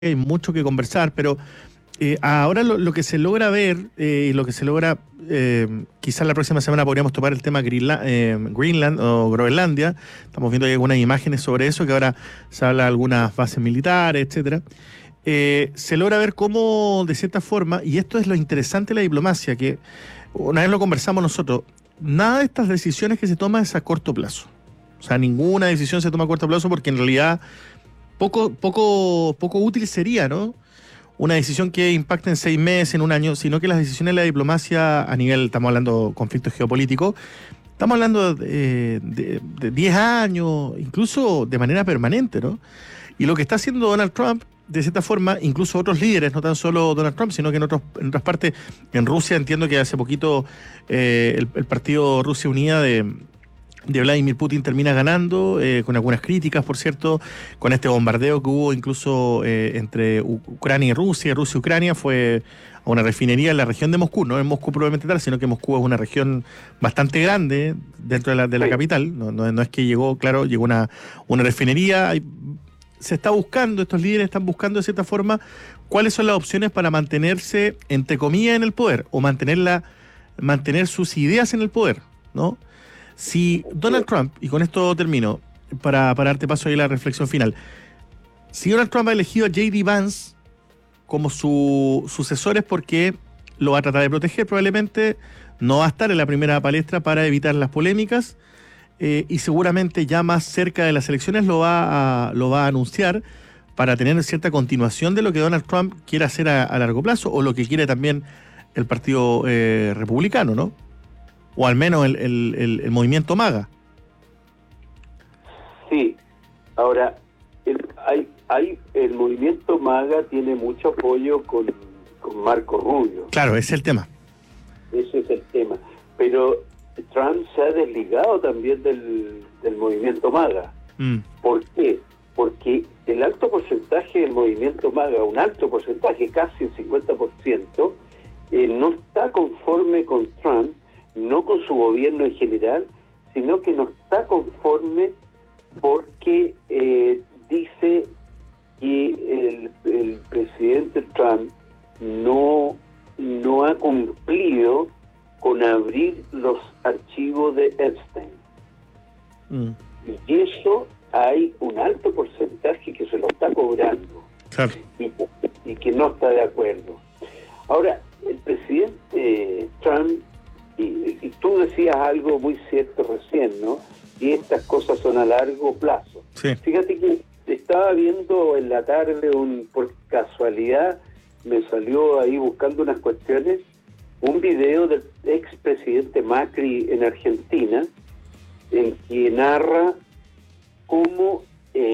hay mucho que conversar, pero ahora lo que se logra ver y lo que se logra, quizás la próxima semana podríamos tomar el tema Greenland o Groenlandia. Estamos viendo ahí algunas imágenes sobre eso, que ahora se habla de algunas bases militares, etcétera. Se logra ver cómo, de cierta forma, y esto es lo interesante de la diplomacia, que una vez lo conversamos nosotros, nada de estas decisiones que se toman es a corto plazo. O sea, ninguna decisión se toma a corto plazo porque en realidad poco útil sería, ¿no? Una decisión que impacte en 6 meses, en un año, sino que las decisiones de la diplomacia a nivel, estamos hablando de conflictos geopolíticos, estamos hablando de 10 años, incluso de manera permanente, ¿no? Y lo que está haciendo Donald Trump, de cierta forma, incluso otros líderes, no tan solo Donald Trump, sino que en otras partes, en Rusia entiendo que hace poquito el partido Rusia Unida de Vladimir Putin termina ganando, con algunas críticas, por cierto, con este bombardeo que hubo incluso entre Ucrania y Rusia y Ucrania, fue a una refinería en la región de Moscú, no en Moscú probablemente tal, sino que Moscú es una región bastante grande dentro de la capital, no es que llegó una refinería, se está buscando, estos líderes están buscando de cierta forma cuáles son las opciones para mantenerse, entre comillas, en el poder, o mantener sus ideas en el poder, ¿no? Si Donald Trump, y con esto termino, para darte paso ahí a la reflexión final, si Donald Trump ha elegido a J.D. Vance como su sucesor es porque lo va a tratar de proteger probablemente, no va a estar en la primera palestra para evitar las polémicas, y seguramente ya más cerca de las elecciones lo va a anunciar para tener cierta continuación de lo que Donald Trump quiere hacer a largo plazo, o lo que quiere también el Partido Republicano, ¿no? O al menos el movimiento MAGA. Sí, ahora, el movimiento MAGA tiene mucho apoyo con Marco Rubio. Claro, ese es el tema. Ese es el tema. Pero Trump se ha desligado también del movimiento MAGA. ¿Por qué? Porque el alto porcentaje del movimiento MAGA, un alto porcentaje, casi el 50%, no está conforme con Trump, no con su gobierno en general, sino que no está conforme porque dice que el presidente Trump no ha cumplido con abrir los archivos de Epstein. Y eso hay un alto porcentaje que se lo está cobrando. Claro. Y que no está de acuerdo. Ahora, el presidente Trump, y tú decías algo muy cierto recién, ¿no? Y estas cosas son a largo plazo. Sí. Fíjate que estaba viendo en la tarde, por casualidad, me salió ahí buscando unas cuestiones, un video del expresidente Macri en Argentina, en que narra cómo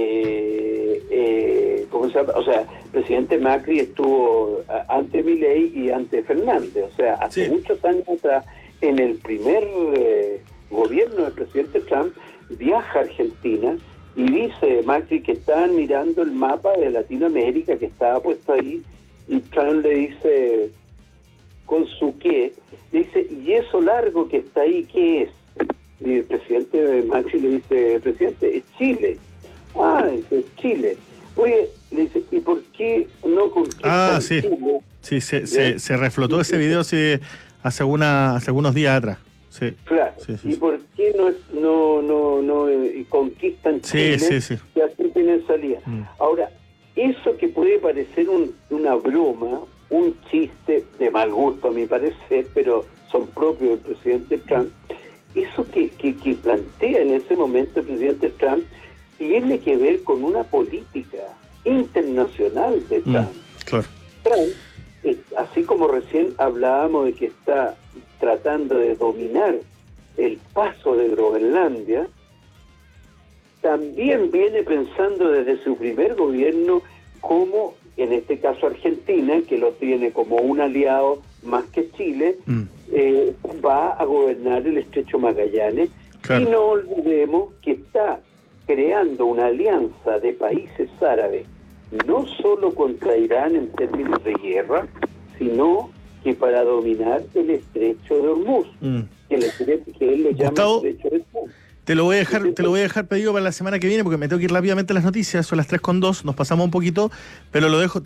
¿cómo se llama? O sea, el presidente Macri estuvo ante Milei y ante Fernández, o sea, hace muchos años atrás, en el primer gobierno del presidente Trump, viaja a Argentina y dice Macri que estaban mirando el mapa de Latinoamérica que estaba puesto ahí, y Trump le dice, ¿con su qué? Dice, ¿y eso largo que está ahí qué es? Y el presidente Macri le dice, presidente, es Chile. Ah, dice, Chile. Oye, le dice, ¿y por qué no conquistan Chile? Sí, se reflotó ese video hace algunos días atrás. Sí. Claro. Sí. ¿Y por qué no conquistan Chile? Sí. Que así tienen salida. Ahora, eso que puede parecer una broma, un chiste de mal gusto a mi parecer, pero son propios del presidente Trump, eso que plantea en ese momento el presidente Trump tiene que ver con una política internacional de Trump. Claro. Trump, así como recién hablábamos de que está tratando de dominar el paso de Groenlandia, también viene pensando desde su primer gobierno como, en este caso Argentina, que lo tiene como un aliado más que Chile, va a gobernar el Estrecho Magallanes. Claro. Y no olvidemos que está creando una alianza de países árabes, no solo contra Irán en términos de guerra, sino que para dominar el Estrecho de Hormuz, que él le llama Gustavo, Estrecho de Hormuz. Te lo voy a dejar pedido para la semana que viene porque me tengo que ir rápidamente a las noticias, son las 3:02, nos pasamos un poquito, pero lo dejo.